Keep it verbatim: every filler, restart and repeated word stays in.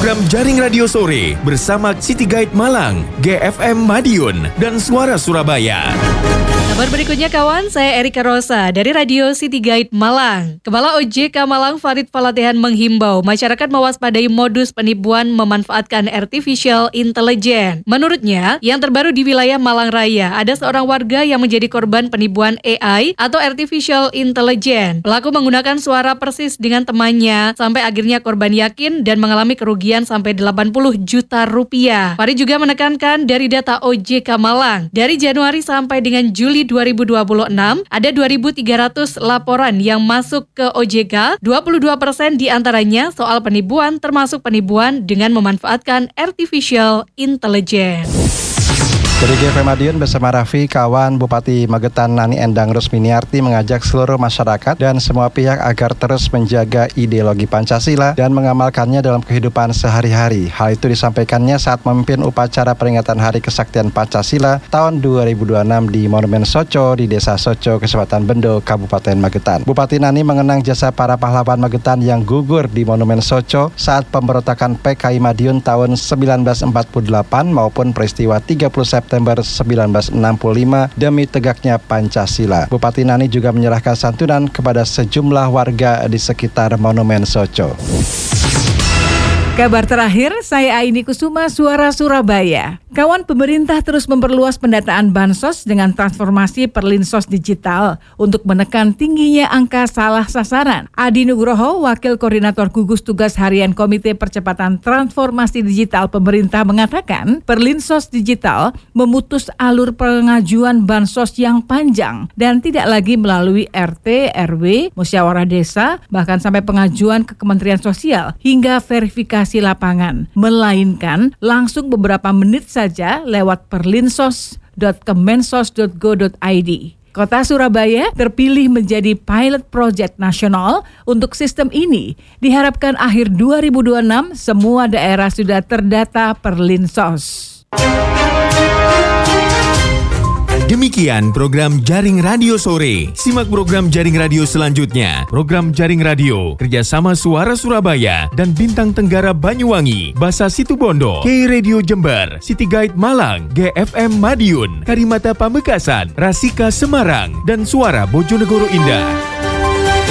program Jaring Radio Sore bersama City Guide Malang, G F M Madiun, dan Suara Surabaya. Kabar berikutnya kawan, saya Erika Rosa dari Radio City Guide Malang. Kepala O J K Malang Farid Falatehan menghimbau masyarakat mewaspadai modus penipuan memanfaatkan artificial intelligence. Menurutnya, yang terbaru di wilayah Malang Raya, ada seorang warga yang menjadi korban penipuan A I atau artificial intelligence. Pelaku menggunakan suara persis dengan temannya, sampai akhirnya korban yakin dan mengalami kerugian sampai delapan puluh juta rupiah. Farid juga menekankan dari data O J K Malang, dari Januari sampai dengan Juli dua ribu dua puluh enam, ada dua ribu tiga ratus laporan yang masuk ke O J K, dua puluh dua persen diantaranya soal penipuan, termasuk penipuan dengan memanfaatkan artificial intelligence. Dari G F M Madiun bersama Raffi, kawan, Bupati Magetan Nani Endang Rusminiarti mengajak seluruh masyarakat dan semua pihak agar terus menjaga ideologi Pancasila dan mengamalkannya dalam kehidupan sehari-hari. Hal itu disampaikannya saat memimpin upacara peringatan Hari Kesaktian Pancasila tahun dua ribu dua puluh enam di Monumen Soco di Desa Soco, Kecamatan Bendo, Kabupaten Magetan. Bupati Nani mengenang jasa para pahlawan Magetan yang gugur di Monumen Soco saat pemberontakan P K I Madiun tahun sembilan belas empat puluh delapan maupun peristiwa tiga puluh September sembilan belas enam puluh lima demi tegaknya Pancasila. Bupati Nani juga menyerahkan santunan kepada sejumlah warga di sekitar Monumen Soco. Kabar terakhir, saya Aini Kusuma, Suara Surabaya. Kawan, pemerintah terus memperluas pendataan Bansos dengan transformasi Perlinsos digital untuk menekan tingginya angka salah sasaran. Adi Nugroho, Wakil Koordinator Gugus Tugas Harian Komite Percepatan Transformasi Digital Pemerintah mengatakan, Perlinsos digital memutus alur pengajuan Bansos yang panjang dan tidak lagi melalui R T, R W, musyawarah desa, bahkan sampai pengajuan ke Kementerian Sosial hingga verifikasi lapangan, melainkan langsung beberapa menit saja lewat perlinsos dot kemensos dot go dot i d. Kota Surabaya terpilih menjadi pilot project nasional untuk sistem ini. Diharapkan akhir dua ribu dua puluh enam semua daerah sudah terdata Perlinsos. Demikian program Jaring Radio Sore. Simak program Jaring Radio selanjutnya. Program Jaring Radio kerjasama Suara Surabaya dan Bintang Tenggara Banyuwangi, Basa Situbondo, K Radio Jember, City Guide Malang, G F M Madiun, Karimata Pamekasan, Rasika Semarang, dan Suara Bojonegoro Indah.